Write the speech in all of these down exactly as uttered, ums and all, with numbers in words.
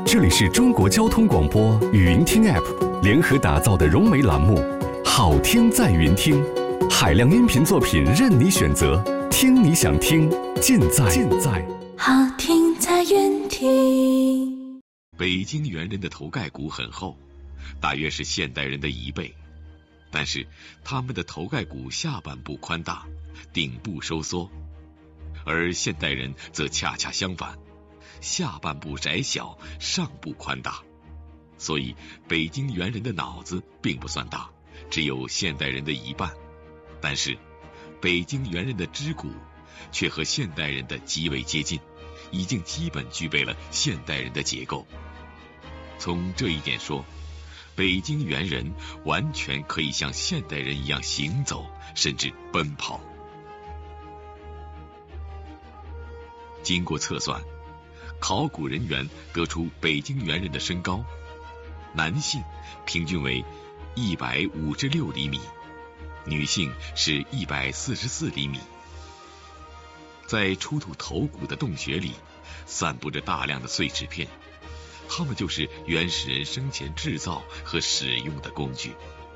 这里是中国交通广播语音听 App 联合打造的融媒栏目《好听在云听》，海量音频作品任你选择，听你想听，尽在尽在好听在云听。 北京猿人的头盖骨很厚，大约是现代人的一倍，但是他们的头盖骨下半部宽大，顶部收缩，而现代人则恰恰相反，下半部窄小，上部宽大，所以北京猿人的脑子并不算大，只有现代人的一半，但是北京猿人的肢骨却和现代人的极为接近，已经基本具备了现代人的结构。从这一点说，北京猿人完全可以像现代人一样行走，甚至奔跑。经过测算，考古人员得出北京猿人的身高，男性平均为一百五十六厘米，女性是一百四十四厘米。在出土头骨的洞穴里，散布着大量的碎纸片，它们就是原始人生前制造和使用的工具。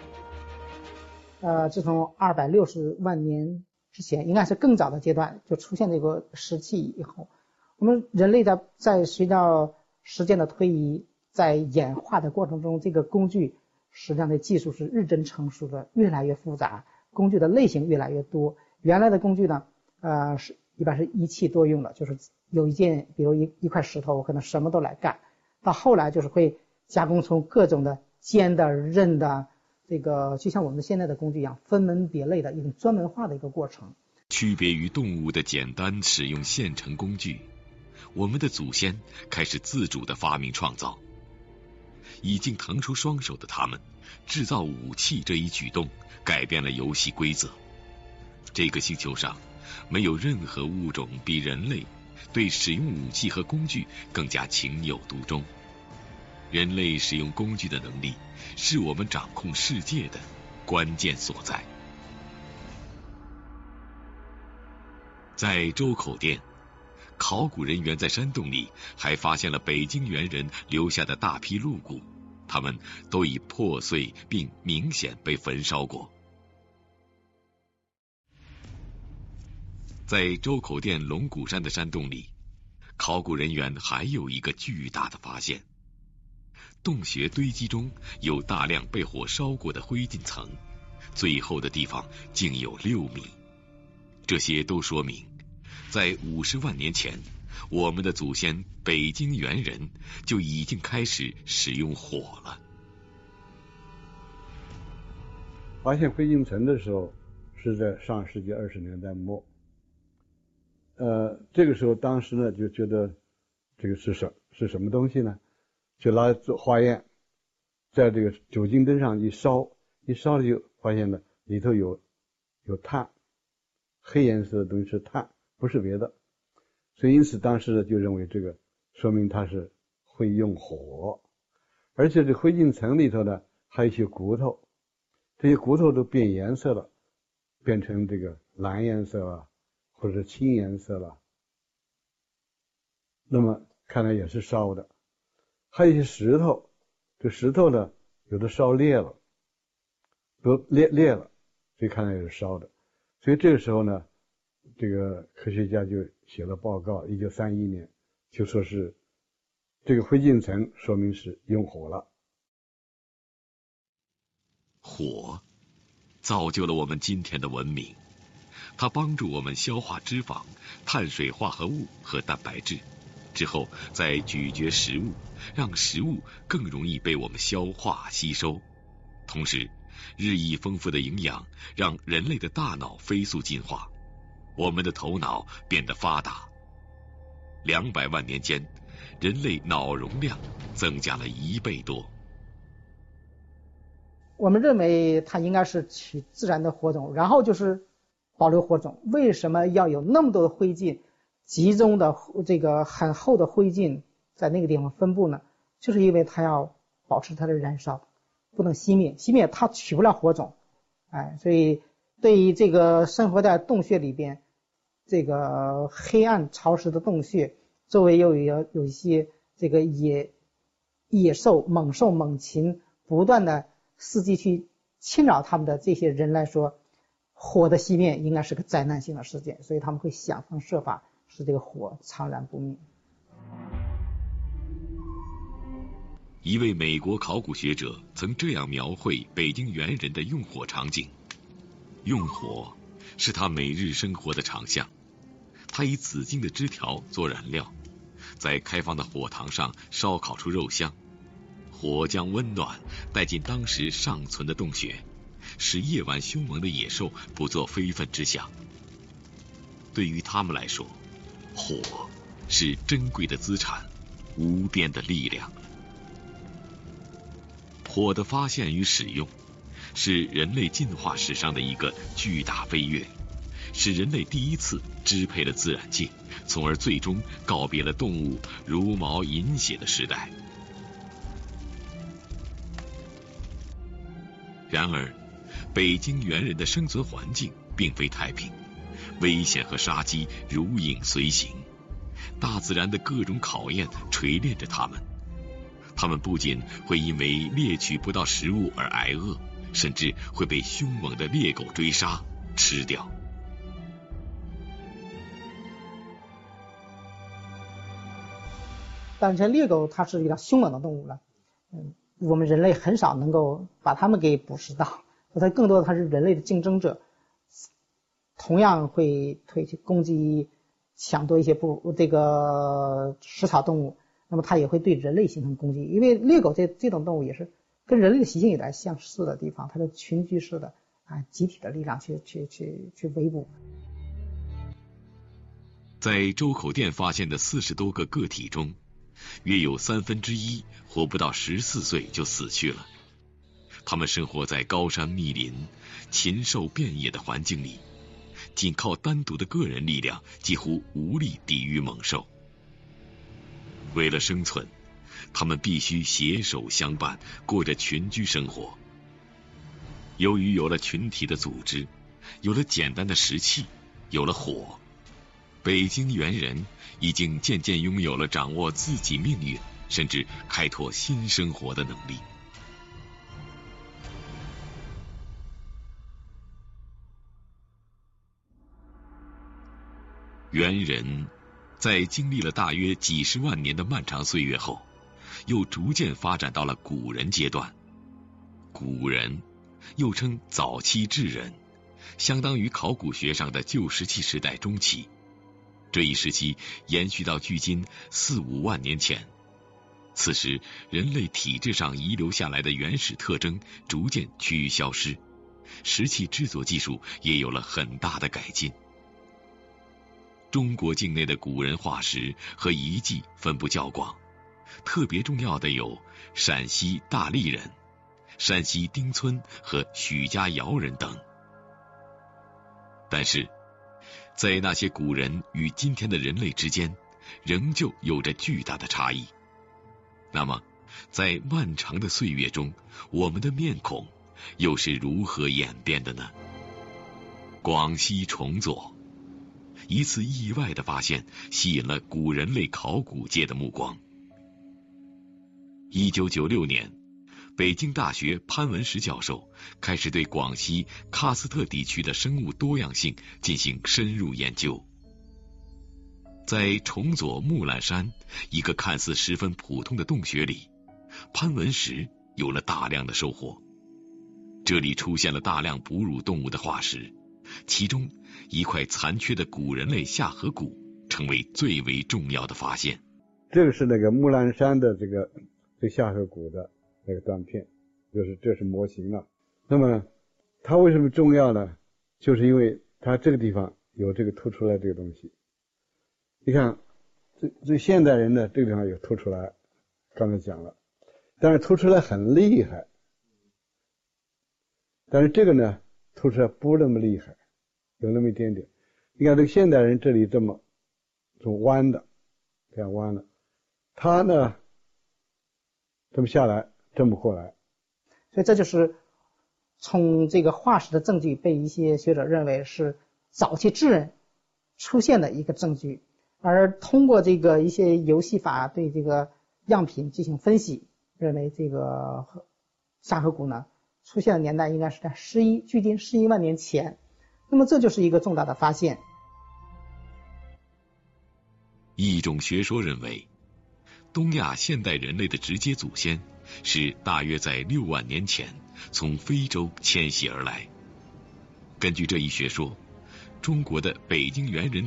呃，自从二百六十万年之前，应该是更早的阶段就出现这个石器以后，我们人类在在随着时间的推移，在演化的过程中，这个工具实际上的技术是日臻成熟的，越来越复杂，工具的类型越来越多。原来的工具呢，呃，是一般是一器多用的，就是有一件，比如一一块石头，我可能什么都来干。到后来就是会加工出各种的尖的、刃的，这个就像我们现在的工具一样，分门别类的一种专门化的一个过程。 区别于动物的简单使用现成工具，我们的祖先开始自主的发明创造。已经腾出双手的他们，制造武器这一举动改变了游戏规则。这个星球上没有任何物种比人类对使用武器和工具更加情有独钟。人类使用工具的能力是我们掌控世界的关键所在。在周口店，考古人员在山洞里还发现了北京猿人留下的大批鹿骨，它们都已破碎并明显被焚烧过。在周口店龙骨山的山洞里，考古人员还有一个巨大的发现，洞穴堆积中有大量被火烧过的灰烬层，最厚的地方竟有六米。这些都说明，在五十万年前，我们的祖先北京猿人就已经开始使用火了。 发现灰烬层的时候是在上世纪二十年代末，呃，这个时候当时呢就觉得这个是什是什么东西呢？就拿来做化验，在这个酒精灯上一烧，一烧了就发现了里头有有碳，黑颜色的东西是碳，不是别的。所以因此当时呢就认为这个说明它是会用火，而且这灰烬层里头呢还有一些骨头，这些骨头都变颜色了，变成这个蓝颜色了或者是青颜色了，那么看来也是烧的。还有一些石头，这石头呢有的烧裂了，都裂裂了，所以看来也是烧的。所以这个时候呢，这个科学家就写了报告，一九三一年就说是这个灰烬层说明是用火了。 火造就了我们今天的文明，它帮助我们消化脂肪、碳水化合物和蛋白质，之后再咀嚼食物，让食物更容易被我们消化吸收。同时，日益丰富的营养让人类的大脑飞速进化，我们的头脑变得发达。两百万年间，人类脑容量增加了一倍多。 我们认为它应该是取自然的火种，然后就是保留火种。为什么要有那么多的灰烬集中的这个很厚的灰烬在那个地方分布呢？就是因为它要保持它的燃烧，不能熄灭，熄灭它取不了火种。哎，所以对于这个生活在洞穴里边，这个黑暗潮湿的洞穴周围又有有一些这个野野兽、猛兽、猛禽不断的伺机去侵扰他们的这些人来说，火的熄灭应该是个灾难性的事件，所以他们会想方设法使这个火苍然不灭。 一位美国考古学者曾这样描绘北京猿人的用火场景：用火是他每日生活的长项，他以紫茎的枝条做燃料，在开放的火塘上烧烤出肉香，火将温暖带进当时尚存的洞穴，使夜晚凶猛的野兽不做非分之想。对于他们来说，火是珍贵的资产，无边的力量。火的发现与使用是人类进化史上的一个巨大飞跃，使人类第一次支配了自然界，从而最终告别了动物茹毛饮血的时代。然而，北京猿人的生存环境并非太平，危险和杀机如影随形，大自然的各种考验锤炼着他们。他们不仅会因为猎取不到食物而挨饿，甚至会被凶猛的猎狗追杀吃掉。 但是猎狗它是比较凶猛的动物了，嗯，我们人类很少能够把它们给捕食到，它更多的它是人类的竞争者，同样会会去攻击抢夺一些不这个食草动物，那么它也会对人类形成攻击，因为猎狗这这种动物也是跟人类的习性有点相似的地方，它是群居式的啊，集体的力量去去去去围捕。 在周口店发现的四十多个个体中，约有三分之一活不到十四岁就死去了。他们生活在高山密林、禽兽遍野的环境里，仅靠单独的个人力量几乎无力抵御猛兽。为了生存，他们必须携手相伴，过着群居生活。由于有了群体的组织，有了简单的石器，有了火，北京猿人已经渐渐拥有了掌握自己命运，甚至开拓新生活的能力。猿人在经历了大约几十万年的漫长岁月后，又逐渐发展到了古人阶段。古人又称早期智人，相当于考古学上的旧石器时代中期。这一时期延续到距今四五万年前，此时人类体质上遗留下来的原始特征逐渐趋于消失，石器制作技术也有了很大的改进。中国境内的古人化石和遗迹分布较广，特别重要的有陕西大荔人、山西丁村和许家窑人等。但是在那些古人与今天的人类之间，仍旧有着巨大的差异。那么在漫长的岁月中，我们的面孔又是如何演变的呢？广西崇左，一次意外的发现吸引了古人类考古界的目光。一九九六年，北京大学潘文石教授开始对广西喀斯特地区的生物多样性进行深入研究。在崇左木兰山一个看似十分普通的洞穴里，潘文石有了大量的收获。这里出现了大量哺乳动物的化石，其中一块残缺的古人类下颌骨成为最为重要的发现。 这个是那个木兰山的这个这下颌骨的那个断片，就是这是模型了。那么它为什么重要呢？就是因为它这个地方有这个凸出来这个东西。你看这这现代人呢，这个地方有凸出来，刚才讲了，但是凸出来很厉害，但是这个呢凸出来不那么厉害，有那么一点点。你看这个现代人这里这么这么弯的，这样弯的，他呢这么下来，这么过来， 所以这就是从这个化石的证据被一些学者认为是早期智人出现的一个证据，而通过这个一些游戏法对这个样品进行分析， 认为这个下颌骨呢出现的年代应该是在十一距今十一万年前，那么这就是一个重大的发现。 一种学说认为，东亚现代人类的直接祖先是大约在六万年前从非洲迁徙而来。根据这一学说，中国的北京猿人